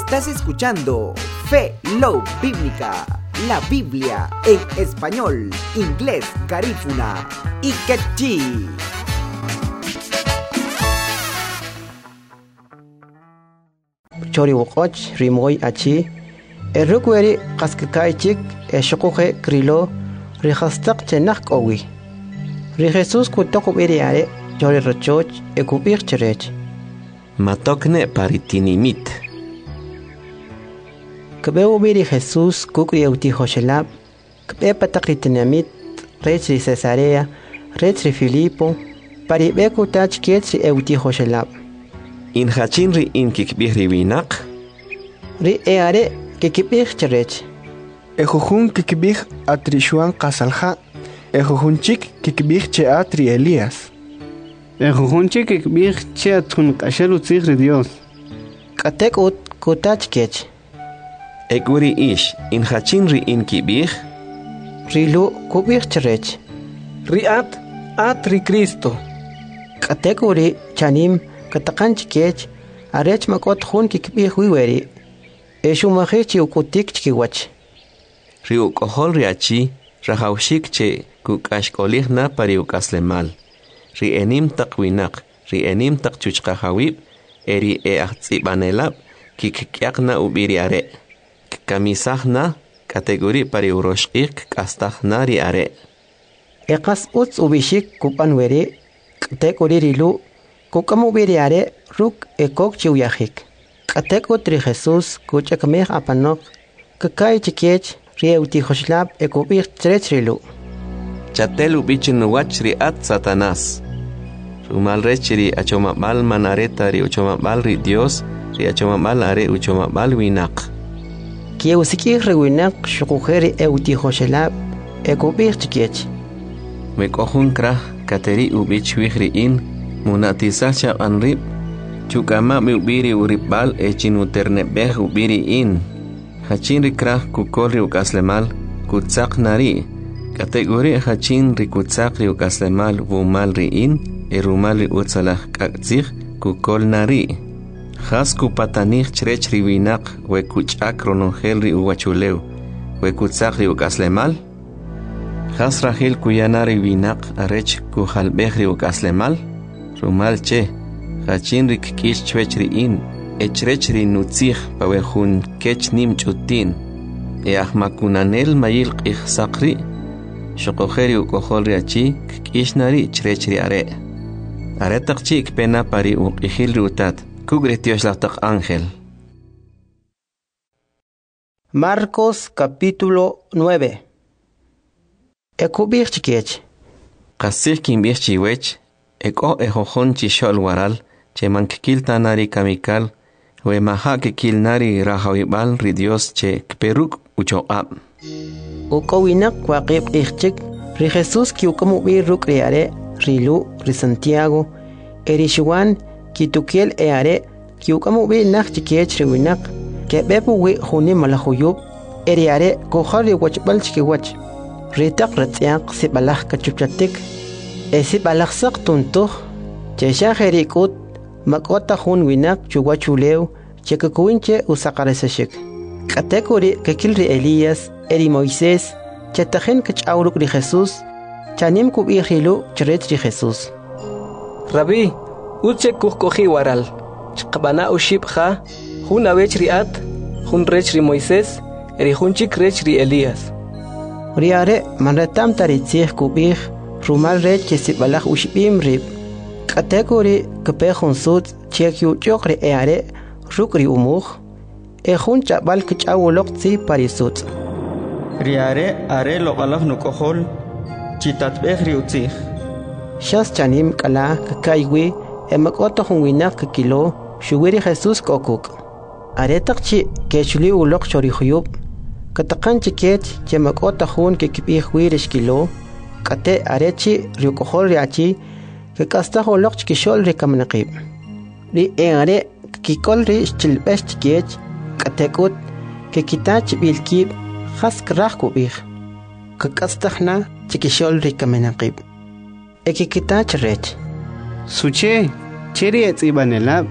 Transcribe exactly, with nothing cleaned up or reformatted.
Estás escuchando Fe Love Bíblica, la Biblia en español, inglés, garífuna y quechí. Chori wokoch rimoy achi erukweri qaskakaychik eshuquje krilo rihastaq chenak owi ri Jesus kutoko beriare chori rochoch ekupir cherech matokne paritinimit Kbeu biri Jesus kukri euti hoshelab kbe patakritinamit rechri Cesarea rechri Filipo pari beku tach kietri euti hoshelab in hachinri in kikbihri winak ri eare kikibih cherech Ejujun kikbih atrishuan qasalha Ejujunchik kikbih che atri Elías Ejujunchik kikbih che atun qashalu tzigri Dios Katek ut kutach kech Eguri ish in hachinri in kibih Rilu kubih cherech Riat atri Cristo Katek uri chanim Katakanch kech arech makot khun kikbih wiweri Eshu mahichi ukutik chkiwach Riu kohol riachi rahaushik che kukashkolih na pariukaslemal Ri enim takwinak Ri enim takchuchkahawib Eri e ahtsibanelab Kikkyakna ubiriare Kamisahna kategori pariuroshik kastahna riare Eqas uts ubishik kupanweri Katek uri rilu Kukamu biriare ruk ekok chiuyahik. Katek utri Jesus kuchakameh apanok kakai chikiech rieuti hoshlab ekubir trechrilu. Chatelu bichinuwach riat Satanás. Rumal rechiri achomabal manareta ri uchomabal ri Dios ri achomabal are uchomabal winak. Kiusiki rewinak shukujeri euti hoshlab ekubir chikiech. Mekohun krah kateri ubichwihri in Munatisacha anrib chukama mi ubiri uribal echin uternebeh ubiri in hachin rikrah kukolri ukaslemal kutsak nari kategori hachin rikutsak ri ukaslemal vumal ri in erumal ri utsalah kaktzih kukol nari khas kupatanich chrech ri winak we kuchak ronongel ri uwachuleu we kutsak ri ukaslemal khas rahil kuyanari winak arech kuhalbeh ri ukaslemal Rumal che, hachin rik kish chwechri in, echrechri nutzich pawehun kech nim chutin, e ahmakunanel mayil qih sakri, shokoheri ukoholri achi, kish nari chrechri are. Aretak chik pena pari uqihil rutat, kugretios latak ángel. Marcos capítulo nueve Ekubir chikech Qasih kimbih chiwech, Eko ejojon chishol waral, che mankikil tanari kamikal, we maha kikil nari rahawibal ri Dios che kperuk uchoab. Uko winak kwaqib ichchik, ri Jesus ki ukamu bi ruk riare, rilu, ri Santiago, eri shuwan ki tukiel eare, ki ukamu bi nak chikiech ri winak, ke bepu wi huni malahuyub, eri are kohari wachbal chikiwach, ritak ratziak si balah kachuchatik, Esi balaksak tuntuh, chesha herikut, makota hun winak chuwachuleu, chekakuinche usakaresashik. Katekuri kekilri Elías, eri Moisés, chetajen kachawruk ri Jesus, chanim kubihilu chretri Jesus. Rabbi, uche kuhkohi waral, chkabana ushibha, hun awech riat, hun rechri Moisés, eri hunchik rechri Elías. Riare manretam taritzih kubih, Rumal red che si balak ushbim rib. Kategori kepehun sud chekyu chokre eare rukri umuh. Ejun chabal kachawolok tzi parisut. Riare are lo balak nukohol chitatbeh riutzih. Shas chanim kala kakaiwi emakoto hunwinak kilo shuwiri Jesus kokuk. Aretak chi kechuli ulok chorihuyub. Katakan chiket chemakoto hun kekipih wirish kilo. Kate arechi ryukohol riachi que kasta holok chkishol rikamnaqib ri eare kikol ri chilbesh chkech katekut que kitach bilkib hask rahkubih que kastahna chkishol rikamnaqib e que kitach rech Suche, cheri etzibanela